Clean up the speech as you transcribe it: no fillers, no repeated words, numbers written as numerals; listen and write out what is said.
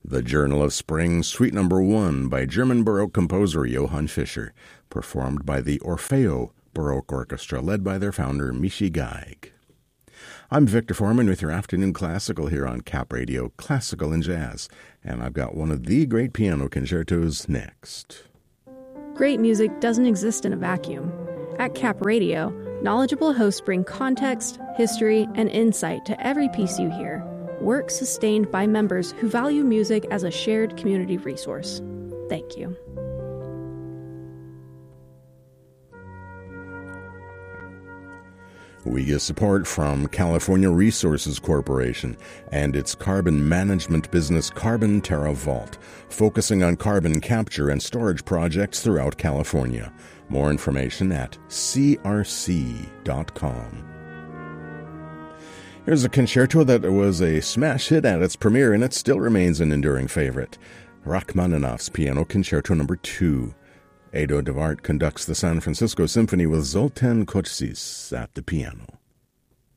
The Journal of Spring, Suite No. 1 by German Baroque composer Johann Fischer, performed by the Orfeo Baroque Orchestra, led by their founder Michi Geig. I'm Victor Foreman with your afternoon classical here on Cap Radio, Classical and Jazz, and I've got one of the great piano concertos next. Great music doesn't exist in a vacuum. At Cap Radio, knowledgeable hosts bring context, history, and insight to every piece you hear. Work sustained by members who value music as a shared community resource. Thank you. We get support from California Resources Corporation and its carbon management business Carbon Terra Vault, focusing on carbon capture and storage projects throughout California. More information at crc.com. Here's a concerto that was a smash hit at its premiere, and it still remains an enduring favorite. Rachmaninoff's Piano Concerto No. 2. Edo de Wart conducts the San Francisco Symphony with Zoltan Kocsis at the piano.